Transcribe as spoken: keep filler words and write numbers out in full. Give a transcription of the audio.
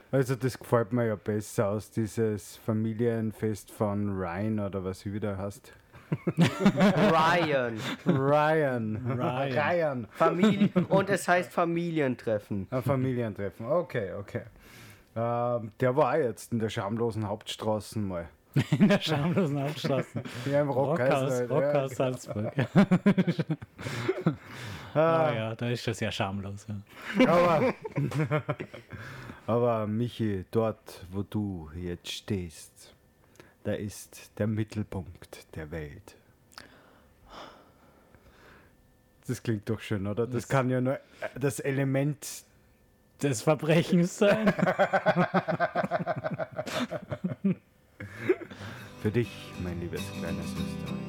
Also das gefällt mir ja besser als dieses Familienfest von Ryan oder was wie wieder heißt. Ryan. Ryan. Ryan. Ryan. Familie und es heißt Familientreffen. Ein Familientreffen. Okay, okay. Ähm, der war auch jetzt in der schamlosen Hauptstraße mal. In der schamlosen Hauptstraße. Ja, im Rockhaus. Rockhaus, halt, Rockhaus ja. Salzburg. Ah ja, da ist das ja schamlos. Ja. Aber, aber Michi, dort, wo du jetzt stehst, da ist der Mittelpunkt der Welt. Das klingt doch schön, oder? Das, Das- kann ja nur das Element. Des Verbrechens sein. Für dich, mein liebes kleines Österreich.